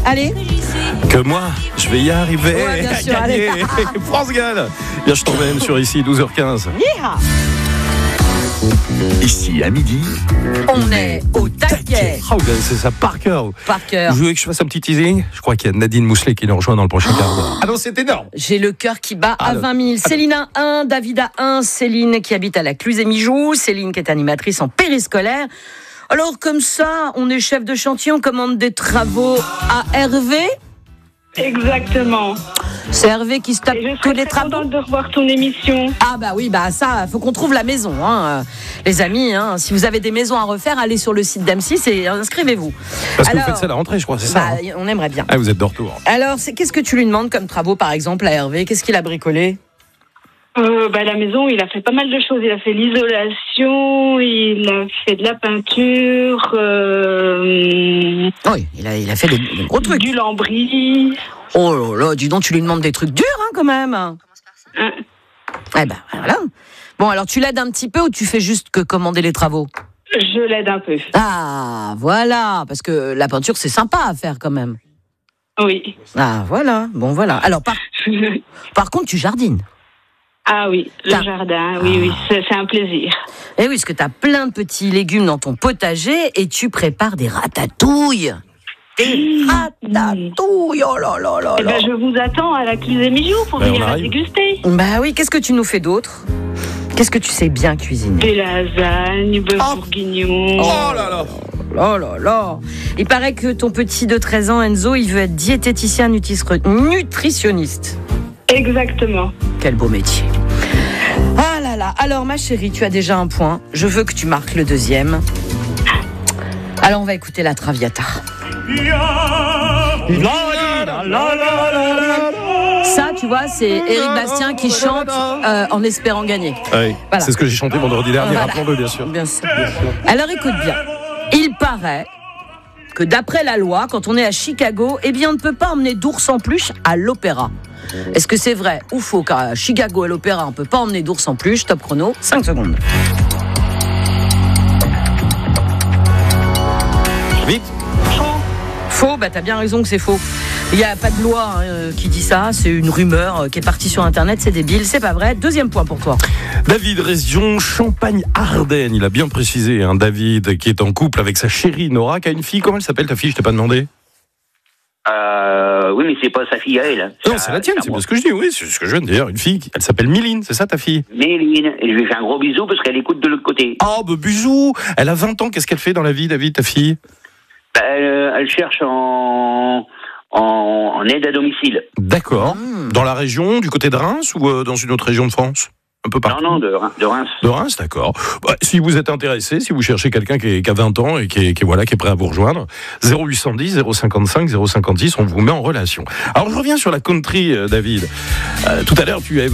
Allez. Que moi, je vais y arriver. Ouais, bien sûr, Gagner. France Gall. Bien, je t'emmène sur ici, 12h15. Yeah. Ici, à midi, On est au taquet. Oh, c'est ça par cœur. Par cœur. Vous voulez que je fasse un petit teasing? Je crois qu'il y a Nadine Mousselet qui nous rejoint dans le prochain quart d'heure. Ah non, c'est énorme. J'ai le cœur qui bat à 20 000. Céline a 1, David a 1. Céline qui habite à la Cluse-et-Mijoux. Céline qui est animatrice en périscolaire. Alors comme ça, on est chef de chantier, on commande des travaux à Hervé. Exactement. C'est Hervé qui se tape Et je tous serais les très travaux. contente de revoir ton émission. Ah bah oui, bah ça, faut qu'on trouve la maison, hein. Les amis. Hein. Si vous avez des maisons à refaire, allez sur le site d'M6 et inscrivez-vous. Parce que vous faites ça à la rentrée, je crois, c'est ça. Bah, on aimerait bien. Ah, vous êtes de retour. Alors, qu'est-ce que tu lui demandes comme travaux, par exemple, à Hervé? Qu'est-ce qu'il a bricolé? La maison, il a fait pas mal de choses. Il a fait l'isolation, il a fait de la peinture, Oui, il a fait des gros trucs. du lambris. Oh là là, dis donc, tu lui demandes des trucs durs, hein, quand même. Hein. Eh ben, voilà. Bon, alors, tu l'aides un petit peu ou tu fais juste que commander les travaux? Je l'aide un peu. Ah, voilà, parce que la peinture, c'est sympa à faire, quand même. Oui. Ah, voilà, bon, voilà. Alors, par contre, tu jardines. Ah oui, le jardin, oui, c'est un plaisir. Eh oui, parce que tu as plein de petits légumes dans ton potager et tu prépares des ratatouilles. Des ratatouilles, oh là là là là. Je vous attends à la Cluse-et-Mijoux pour venir la déguster. Bah oui, qu'est-ce que tu nous fais d'autre? Qu'est-ce que tu sais bien cuisiner? Des lasagnes, bœuf bourguignon. Oh là là. Oh là là. Il paraît que ton petit de 13 ans, Enzo, il veut être diététicien nutritionniste. Exactement. Quel beau métier. Ah là là. Alors, ma chérie, tu as déjà un point. Je veux que tu marques le deuxième. Alors, on va écouter la Traviata. Ça, tu vois, c'est Éric Bastien qui chante en espérant gagner. Oui, Voilà. c'est ce que j'ai chanté vendredi dernier, Voilà. rappelons-le, bien sûr. Bien sûr. Alors, écoute bien. Il paraît que d'après la loi, quand on est à Chicago, eh bien, on ne peut pas emmener d'ours en peluche à l'opéra. Est-ce que c'est vrai ou faux qu'à Chicago, à l'opéra, on ne peut pas emmener d'ours en peluche? Top chrono, 5 secondes. Vite. Faux, bah t'as bien raison que c'est faux. Il n'y a pas de loi qui dit ça, c'est une rumeur qui est partie sur Internet, c'est débile, c'est pas vrai. Deuxième point pour toi. David, région Champagne-Ardenne. Il a bien précisé, hein, David, qui est en couple avec sa chérie Nora, qui a une fille. Comment elle s'appelle, ta fille? Je t'ai pas demandé. Oui, mais c'est pas sa fille à elle. Non, c'est la tienne, c'est bien ce que je dis. Oui, c'est ce que je viens de dire. Une fille, elle s'appelle Méline, c'est ça ta fille? Méline, et je lui fais un gros bisou parce qu'elle écoute de l'autre côté. Oh, bah bisous. Elle a 20 ans, qu'est-ce qu'elle fait dans la vie, David, ta fille? Elle cherche en aide à domicile. D'accord. Dans la région, du côté de Reims ou dans une autre région de France? Un peu partout. Non, de Reims. De Reims, d'accord. Bah, si vous êtes intéressé, si vous cherchez quelqu'un qui a 20 ans et qui est prêt à vous rejoindre, 0810 055 056, on vous met en relation. Alors je reviens sur la country, David. Tout à l'heure, tu as